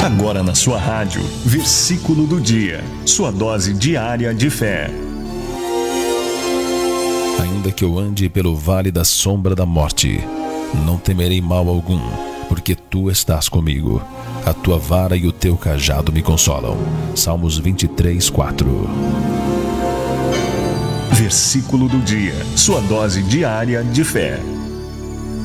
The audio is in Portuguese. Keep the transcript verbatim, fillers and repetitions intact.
Agora na sua rádio, versículo do dia, sua dose diária de fé. Ainda que eu ande pelo vale da sombra da morte, não temerei mal algum, porque tu estás comigo. A tua vara e o teu cajado me consolam. Salmos vinte e três, quatro. Versículo do dia, sua dose diária de fé.